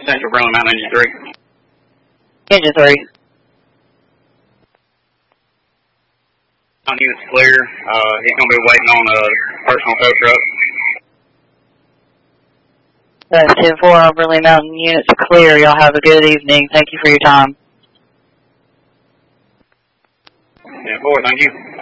Central Berlin Mountain Engine 3. Engine 3. Unit's clear. He's going to be waiting on a personal tow truck. That's 10-4 Berlin Mountain. Units clear. Y'all have a good evening. Thank you for your time. 10-4, thank you.